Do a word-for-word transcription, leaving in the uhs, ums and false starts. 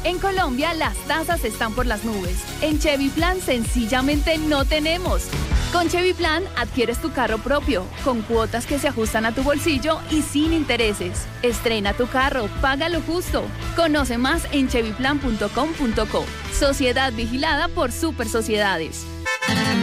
En Colombia, las tasas están por las nubes. En Chevy Plan, sencillamente no tenemos. Con Chevy Plan, adquieres tu carro propio, con cuotas que se ajustan a tu bolsillo y sin intereses. Estrena tu carro, paga lo justo. Conoce más en chevy plan punto com punto co. Sociedad vigilada por Super Sociedades.